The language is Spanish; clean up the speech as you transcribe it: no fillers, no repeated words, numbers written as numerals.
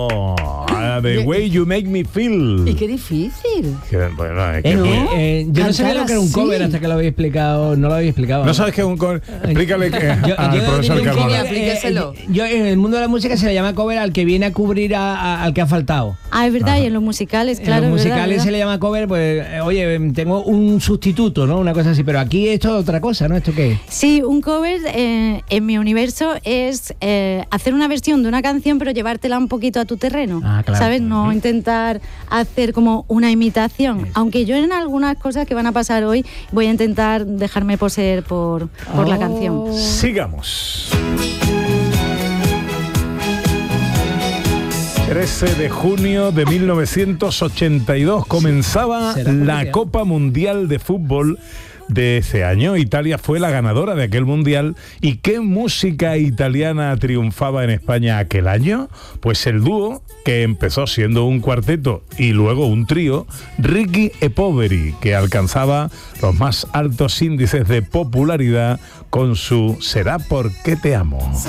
The Way You Make Me Feel. Y qué difícil. Bueno, es que ¿No? Yo no sabía lo que era un cover así. hasta que lo había explicado. No lo había explicado. ¿No sabes qué es un cover? Explícale al profesor Carmona. Aplíqueselo. Yo en el mundo de la música se le llama cover al que viene a cubrir al que ha faltado. Ah, es verdad, y en los musicales, claro. En los es verdad, musicales ¿verdad? se le llama cover, pues, oye, tengo un sustituto, ¿no? Una cosa así, pero aquí esto es otra cosa, ¿no? ¿Esto qué es? Sí, un cover en mi universo es hacer una versión de una canción, pero llevártela un poquito a tu terreno. Ah, claro. ¿Sabes? No intentar hacer como una imitación. Aunque yo en algunas cosas que van a pasar hoy voy a intentar dejarme poseer por la canción. Sigamos. 13 de junio de 1982 comenzaba la Copa Mundial de Fútbol de ese año. Italia fue la ganadora de aquel mundial. ¿Y qué música italiana triunfaba en España aquel año? Pues el dúo, que empezó siendo un cuarteto y luego un trío, Ricky e Poveri, que alcanzaba los más altos índices de popularidad con su Será porque te amo.